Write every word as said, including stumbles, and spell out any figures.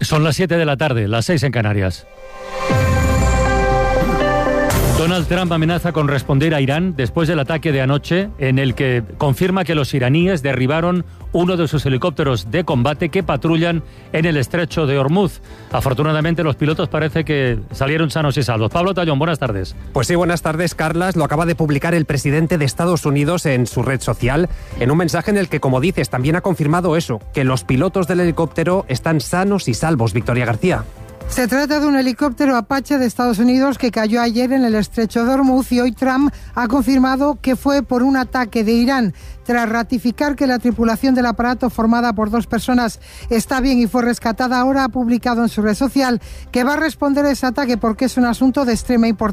Son las siete de la tarde, las seis en Canarias. Donald Trump amenaza con responder a Irán después del ataque de anoche, en el que confirma que los iraníes derribaron uno de sus helicópteros de combate que patrullan en el estrecho de Hormuz. Afortunadamente, los pilotos parece que salieron sanos y salvos. Pablo Tallón, buenas tardes. Pues sí, buenas tardes, Carlas. Lo acaba de publicar el presidente de Estados Unidos en su red social, en un mensaje en el que, como dices, también ha confirmado eso, que los pilotos del helicóptero están sanos y salvos. Victoria García. Se trata de un helicóptero Apache de Estados Unidos que cayó ayer en el estrecho de Hormuz y hoy Trump ha confirmado que fue por un ataque de Irán. Tras ratificar que la tripulación del aparato, formada por dos personas, está bien y fue rescatada, ahora ha publicado en su red social que va a responder a ese ataque porque es un asunto de extrema importancia.